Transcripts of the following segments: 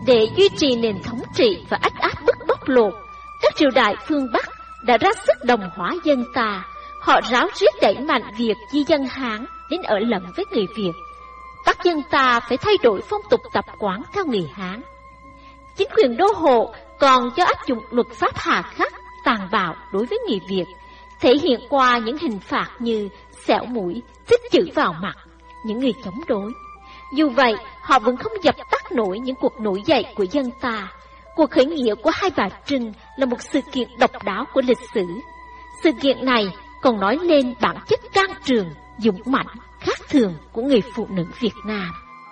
Để duy trì nền thống trị và ách áp bức bóc lột, các triều đại phương Bắc đã ra sức đồng hóa dân ta. Họ ráo riết đẩy mạnh việc di dân Hán đến ở lẫn với người Việt, bắt dân ta phải thay đổi phong tục tập quán theo người Hán. Chính quyền đô hộ còn cho áp dụng luật pháp hà khắc, tàn bạo đối với người Việt, thể hiện qua những hình phạt như xẻo mũi, xích chữ vào mặt những người chống đối. Dù vậy, họ vẫn không dập tắt nổi những cuộc nổi dậy của dân ta. Cuộc khởi nghĩa của Hai Bà Trưng là một sự kiện độc đáo của lịch sử. Sự kiện này còn nói lên bản chất can trường, dũng mãnh, khác thường của người phụ nữ Việt Nam.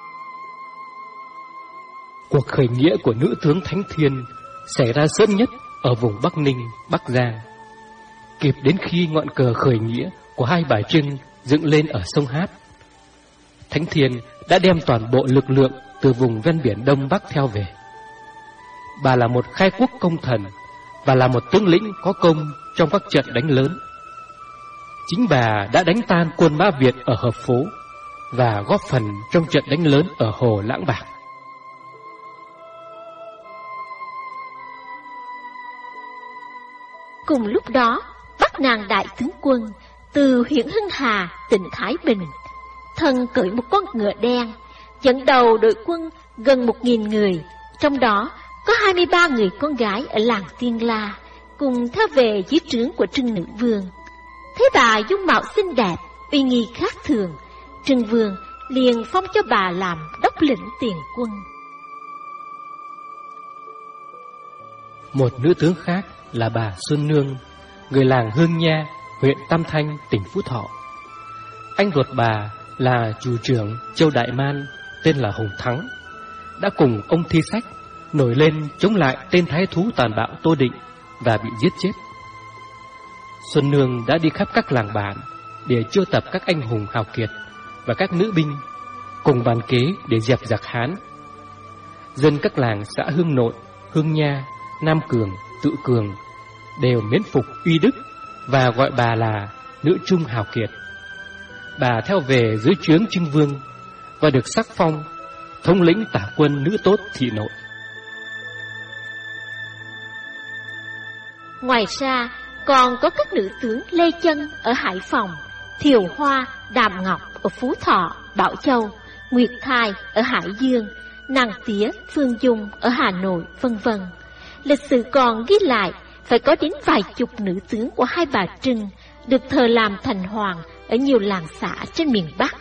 Cuộc khởi nghĩa của nữ tướng Thánh Thiên xảy ra sớm nhất ở vùng Bắc Ninh, Bắc Giang, kịp đến khi ngọn cờ khởi nghĩa của Hai Bà Trưng dựng lên ở sông Hát. Thánh Thiên đã đem toàn bộ lực lượng từ vùng ven biển Đông Bắc theo về. Bà là một khai quốc công thần và là một tướng lĩnh có công trong các trận đánh lớn. Chính bà đã đánh tan quân Mã Việt ở Hợp Phố và góp phần trong trận đánh lớn ở Hồ Lãng Bạc. Cùng lúc đó, Bắc Nàng đại tướng quân từ huyện Hưng Hà, tỉnh Thái Bình, thân cưỡi một con ngựa đen, dẫn đầu đội quân gần 1.000 người, trong đó có 23 người con gái ở làng Tiên La, cùng theo về dưới trướng của Trưng Nữ Vương. Thấy bà dung mạo xinh đẹp, uy nghi khác thường, Trưng Vương liền phong cho bà làm đốc lĩnh tiền quân. Một nữ tướng khác là bà Xuân Nương, người làng Hương Nha, huyện Tam Thanh, tỉnh Phú Thọ. Anh ruột bà là chủ trưởng Châu Đại Man, tên là Hùng Thắng, đã cùng ông Thi Sách nổi lên chống lại tên thái thú tàn bạo Tô Định và bị giết chết. Xuân Nương đã đi khắp các làng bản để chiêu tập các anh hùng hào kiệt và các nữ binh cùng bàn kế để dẹp giặc Hán. Dân các làng xã Hương Nội, Hương Nha, Nam Cường, Tự Cường đều mến phục uy đức và gọi bà là nữ trung hào kiệt. Bà theo về dưới trướng Trưng Vương và được sắc phong thống lĩnh tả quân nữ tốt thị nội. Ngoài ra, còn có các nữ tướng Lê Chân ở Hải Phòng, Thiều Hoa, Đàm Ngọc ở Phú Thọ, Bảo Châu, Nguyệt Thai ở Hải Dương, Nàng Tía, Phương Dung ở Hà Nội, vân vân. Lịch sử còn ghi lại phải có đến vài chục nữ tướng của Hai Bà Trưng được thờ làm thành hoàng ở nhiều làng xã trên miền Bắc.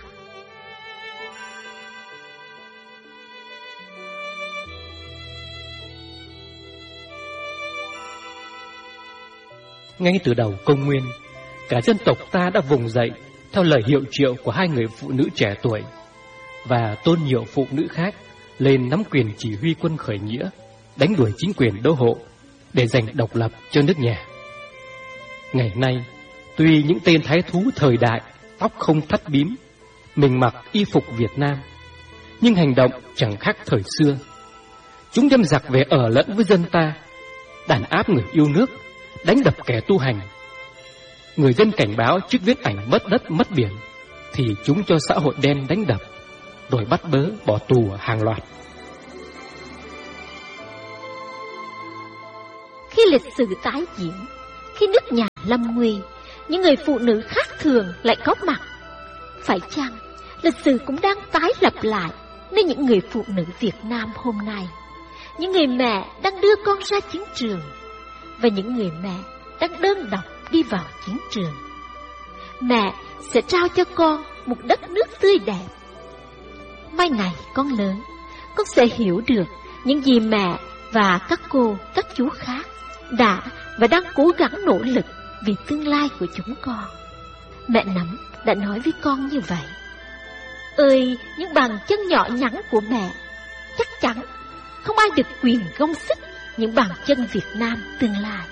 Ngay từ đầu công nguyên, cả dân tộc ta đã vùng dậy theo lời hiệu triệu của hai người phụ nữ trẻ tuổi và tôn nhiều phụ nữ khác lên nắm quyền chỉ huy quân khởi nghĩa, đánh đuổi chính quyền đô hộ để giành độc lập cho nước nhà. Ngày nay, tuy những tên thái thú thời đại tóc không thắt bím, mình mặc y phục Việt Nam, nhưng hành động chẳng khác thời xưa. Chúng đem giặc về ở lẫn với dân ta, đàn áp người yêu nước, đánh đập kẻ tu hành. Người dân cảnh báo trước viết ảnh mất đất mất biển thì chúng cho xã hội đen đánh đập, rồi bắt bớ bỏ tù hàng loạt. Khi lịch sử tái diễn, khi nước nhà lâm nguy, những người phụ nữ khác thường lại có mặt. Phải chăng lịch sử cũng đang tái lập lại nên những người phụ nữ Việt Nam hôm nay, những người mẹ đang đưa con ra chiến trường và những người mẹ đang đơn độc đi vào chiến trường. Mẹ sẽ trao cho con một đất nước tươi đẹp. Mai này con lớn, con sẽ hiểu được những gì mẹ và các cô, các chú khác đã và đang cố gắng nỗ lực vì tương lai của chúng con. Mẹ Nắm đã nói với con như vậy. Ơi, những bàn chân nhỏ nhắn của mẹ, chắc chắn không ai được quyền gông xích những bàn chân Việt Nam tương lai.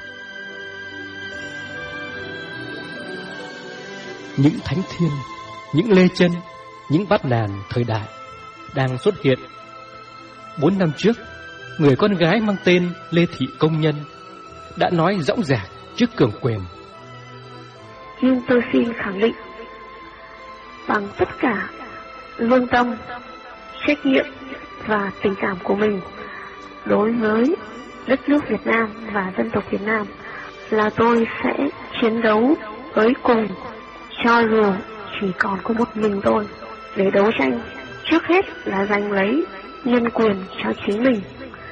Những Thánh Thiên, những Lê Chân, những Bát Nàn thời đại đang xuất hiện. 4 năm trước, người con gái mang tên Lê Thị Công Nhân đã nói dõng dạc trước cường quyền. Nhưng tôi xin khẳng định bằng tất cả lương tâm, trách nhiệm và tình cảm của mình đối với đất nước Việt Nam và dân tộc Việt Nam là tôi sẽ chiến đấu tới cùng, cho dù chỉ còn có một mình tôi, để đấu tranh trước hết là giành lấy nhân quyền cho chính mình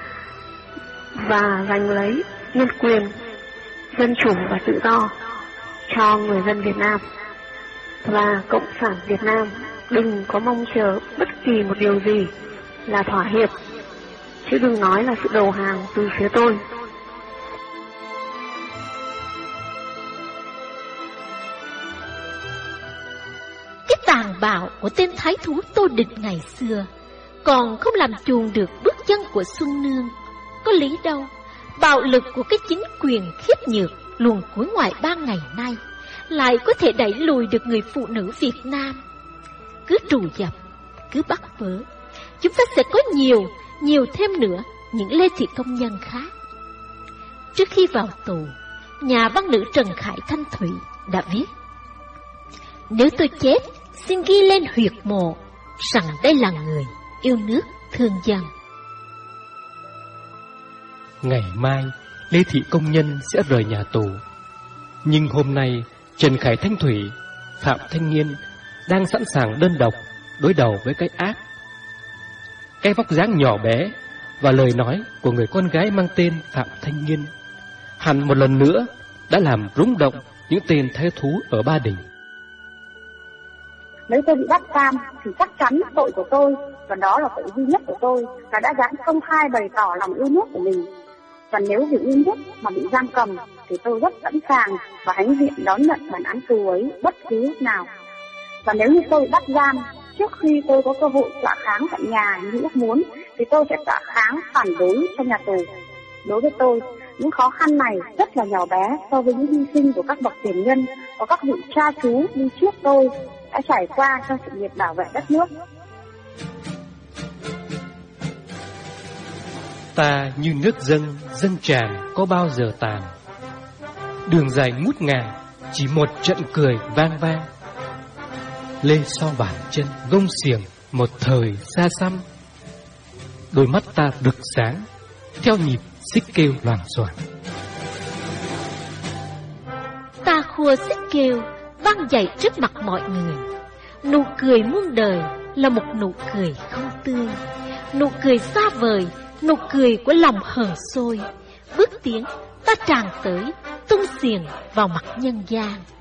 và giành lấy nhân quyền, dân chủ và tự do cho người dân Việt Nam. Và Cộng sản Việt Nam đừng có mong chờ bất kỳ một điều gì là thỏa hiệp, chứ đừng nói là sự đầu hàng từ phía tôi. Cái tàn bạo của tên thái thú Tô Địch ngày xưa còn không làm chuồn được bước chân của Xuân Nương. Có lý đâu, bạo lực của cái chính quyền khiếp nhược luồn cuối ngoại bang ngày nay lại có thể đẩy lùi được người phụ nữ Việt Nam. Cứ trù dập, cứ bắt bớ, chúng ta sẽ có nhiều thêm nữa những Lê Thị Công Nhân khác. Trước khi vào tù, nhà văn nữ Trần Khải Thanh Thủy đã viết: nếu tôi chết, xin ghi lên huyệt mộ rằng đây là người yêu nước thương dân. Ngày mai, Lê Thị Công Nhân sẽ rời nhà tù. Nhưng hôm nay, Trần Khải Thanh Thủy, Phạm Thanh Nghiên đang sẵn sàng đơn độc đối đầu với cái ác. Cái vóc dáng nhỏ bé và lời nói của người con gái mang tên Phạm Thanh Nghiên hẳn một lần nữa đã làm rung động những tên thái thú ở Ba Đình. Nếu tôi bị bắt giam thì chắc chắn tội của tôi, và đó là tội duy nhất của tôi, là đã dám công khai bày tỏ lòng yêu nước của mình. Và nếu vì yêu nước mà bị giam cầm thì tôi rất sẵn sàng và hãnh diện đón nhận bản án tù ấy bất cứ lúc nào. Và nếu như tôi bị bắt giam, trước khi tôi có cơ hội tọa kháng tại nhà như ước muốn, thì tôi sẽ tọa kháng phản đối trong nhà tù. Đối với tôi, những khó khăn này rất là nhỏ bé so với những hy sinh của các bậc tiền nhân và các vị cha chú đi trước tôi đã trải qua trong sự nghiệp bảo vệ đất nước. Ta như nước dâng, dâng tràn có bao giờ tàn. Đường dài ngút ngàn, chỉ một trận cười vang vang. Lê so bàn chân, gông xiềng, một thời xa xăm. Đôi mắt ta rực sáng, theo nhịp xích kêu loảng xoảng. Ta khua xích kêu vang dậy trước mặt mọi người. Nụ cười muôn đời là một nụ cười không tươi, nụ cười xa vời, nụ cười của lòng hờn sôi. Bước tiến ta tràn tới, tung xiềng vào mặt nhân gian.